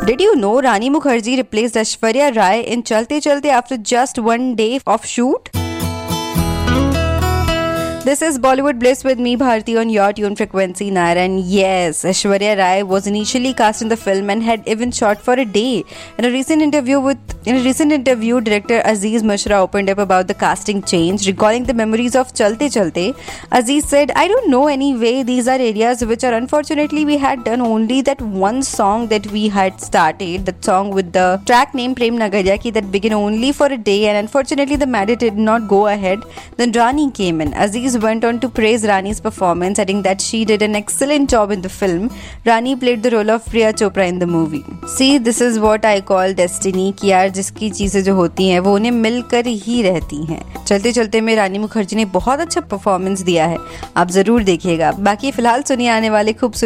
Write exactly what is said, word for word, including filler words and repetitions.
Did you know Rani Mukherjee replaced Aishwarya Rai in Chalte Chalte after just one day of shoot? This is Bollywood Bliss with me, Bharti, on your tune frequency nine. And yes, Aishwarya Rai was initially cast in the film and had even shot for a day. In a recent interview with in a recent interview, director Aziz Mishra opened up about the casting change, recalling the memories of Chalte Chalte. Aziz said, "I don't know anyway. These are areas which are unfortunately we had done only that one song that we had started, that song with the track name Prem Nagaria ki that began only for a day, and unfortunately the matter did not go ahead. Then Rani came in." Aziz went on to praise Rani's performance, adding that she did an excellent job in the film. Rani played the role of Priya Chopra in the movie. See, this is what I call destiny, कि यार जिसकी चीजें जो होती हैं वो उन्हें मिलकर ही रहती हैं। चलते चलते में रानी मुखर्जी ने बहुत अच्छा परफॉर्मेंस दिया है, आप जरूर देखिएगा। बाकी फिलहाल सुनिए आने वाले खूबसूरत